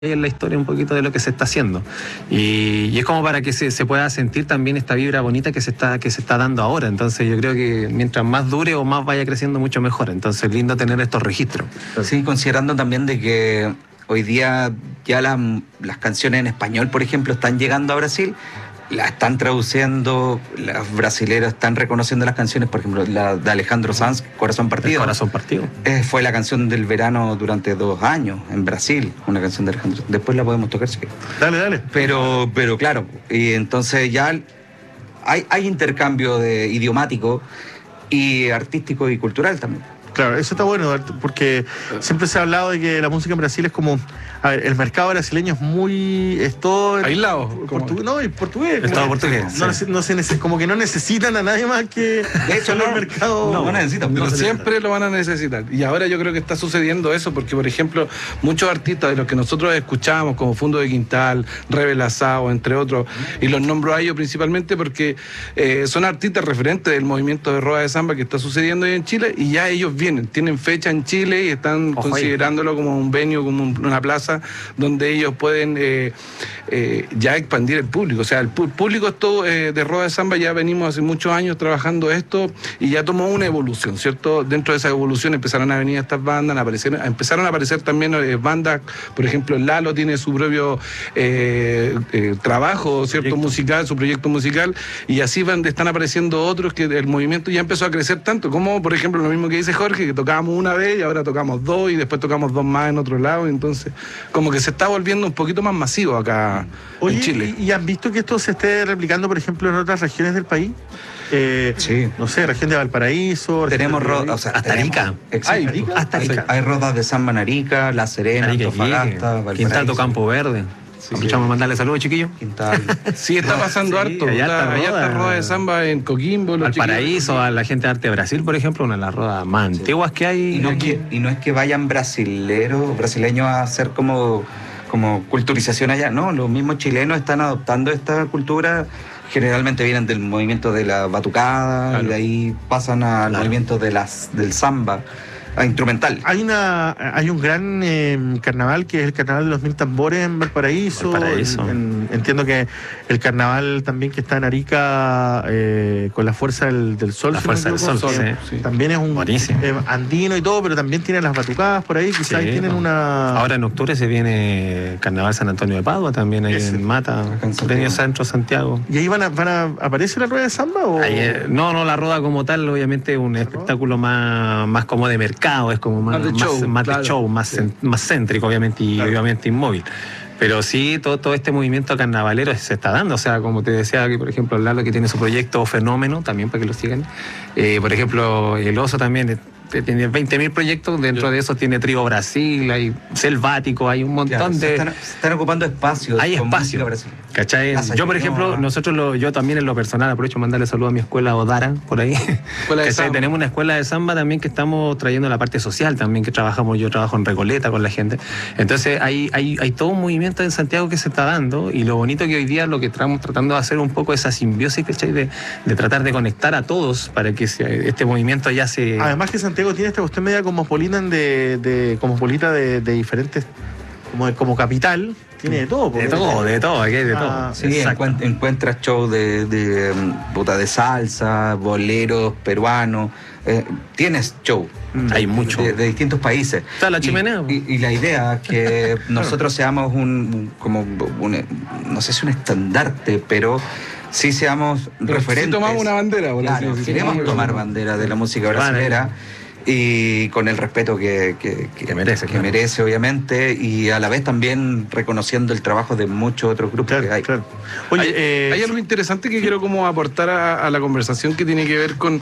en la historia un poquito de lo que se está haciendo y es como para que se pueda sentir también esta vibra bonita que se está dando ahora. Entonces yo creo que mientras más dure o más vaya creciendo, mucho mejor. Entonces lindo tener estos registros. Sí, considerando también de que hoy día ya las canciones en español, por ejemplo, están llegando a Brasil, las están traduciendo, los brasileros están reconociendo las canciones, por ejemplo, la de Alejandro Sanz, Corazón Partido. Corazón Partido. Fue la canción del verano durante 2 años en Brasil, una canción de Alejandro. Después la podemos tocar, sí. Dale. Pero claro, y entonces ya hay intercambio idiomático y artístico y cultural también. Claro, eso está bueno, porque siempre se ha hablado de que la música en Brasil es como... A ver, el mercado brasileño es todo... aislado. Y portugués. Es todo portugués. Como que no necesitan a nadie más que... De hecho, el mercado... No necesitan. Pero siempre lo van a necesitar. Y ahora yo creo que está sucediendo eso, porque, por ejemplo, muchos artistas de los que nosotros escuchamos, como Fundo de Quintal, Rebel Asao, entre otros, y los nombro a ellos principalmente porque son artistas referentes del movimiento de Roda de Samba que está sucediendo hoy en Chile, y ya ellos tienen fecha en Chile y están considerándolo como un venue, como una plaza donde ellos pueden ya expandir el público. O sea, el público esto de Roda de Samba ya venimos hace muchos años trabajando esto y ya tomó una evolución, ¿cierto? Dentro de esa evolución empezaron a venir estas bandas, empezaron a aparecer también bandas, por ejemplo, Lalo tiene su propio trabajo, ¿cierto? Musical, su proyecto musical, y así están apareciendo otros que el movimiento ya empezó a crecer tanto, como por ejemplo lo mismo que dice Jorge, que tocábamos una vez y ahora tocamos 2 y después tocamos 2 más en otro lado, entonces como que se está volviendo un poquito más masivo acá en Chile. ¿Y han visto que esto se esté replicando, por ejemplo, en otras regiones del país? Sí. No sé, región de Valparaíso. Tenemos hasta Arica. Hasta Arica. Hay rodas de samba en Arica, La Serena, Antofagasta, Valparaíso. Quintal, Campo Verde. Aprovechamos a mandarle saludos, chiquillos. Quintal. Sí, está pasando harto. Allá está roda de samba en Coquimbo. Valparaíso, a la gente de Arte de Brasil, por ejemplo, una de las rodas más antiguas que hay. Y no es que vayan brasileños a hacer como culturización allá, no, los mismos chilenos están adoptando esta cultura. Generalmente vienen del movimiento de la batucada, claro, y de ahí pasan al movimiento del samba instrumental. Hay un gran carnaval que es el carnaval de los 1000 tambores en Valparaíso. Entiendo que el carnaval también que está en Arica con la Fuerza del Sol. La Fuerza del Sol, sí. También es un andino y todo, pero también tiene las batucadas por ahí, quizás tienen una... Ahora en octubre se viene Carnaval San Antonio de Padua, también ahí en Mata, Premio Centro Santiago. ¿Y ahí aparece la rueda de samba? ¿O? No, la rueda como tal, obviamente un espectáculo más como de mercado. Es como más de show, más céntrico, obviamente, y obviamente inmóvil. Pero sí, todo este movimiento carnavalero se está dando. O sea, como te decía, que por ejemplo, Lalo, que tiene su proyecto Fenómeno, también para que lo sigan. Por ejemplo, el Oso también tiene 20.000 proyectos, dentro de eso tiene Trío Brasil, hay Selvático, hay un montón de... Se están ocupando espacios. Hay espacio, ¿cachai? Yo, por ejemplo, yo también en lo personal aprovecho de mandarle saludos a mi escuela Odara, por ahí. Tenemos una escuela de samba también que estamos trayendo la parte social también, que yo trabajo en Recoleta con la gente. Entonces hay todo un movimiento en Santiago que se está dando, y lo bonito que hoy día lo que estamos tratando de hacer un poco esa simbiosis, ¿cachai? De tratar de conectar a todos para que este movimiento ya se... Además que Santiago tiene esta cuestión media cosmopolita de diferentes, como capital, tiene de todo. De todo, aquí hay de todo. Sí, encuentras shows de salsa, boleros peruanos, tienes show. Hay mucho. De distintos países. Está la chimenea. Y la idea es que nosotros seamos no sé si un estandarte, pero sí seamos referentes. Sí tomamos una bandera. Claro, queremos tomar bandera de la música brasileña. Y con el respeto que merece, obviamente, y a la vez también reconociendo el trabajo de muchos otros grupos que hay. Claro. Oye, hay algo interesante que quiero como aportar a la conversación, que tiene que ver con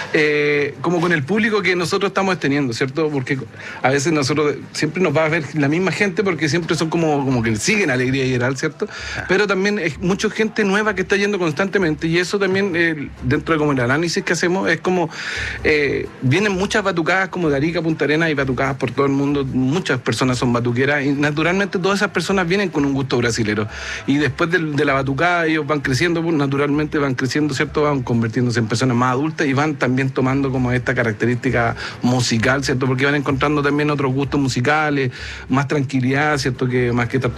el público que nosotros estamos teniendo, ¿cierto? Porque a veces nosotros siempre nos va a ver la misma gente, porque siempre son como que siguen Alegría General, ¿cierto? Pero también es mucha gente nueva que está yendo constantemente, y eso también dentro de como el análisis que hacemos es como vienen muchas batucadas como de Arica, Punta Arenas y batucadas por todo el mundo, muchas personas son batuqueras y naturalmente todas esas personas vienen con un gusto brasilero. Y después de la batucada ellos van creciendo, pues, naturalmente van creciendo, ¿cierto? Van convirtiéndose en personas más adultas y van también tomando como esta característica musical, ¿cierto? Porque van encontrando también otros gustos musicales, más tranquilidad, ¿cierto? Que más que estar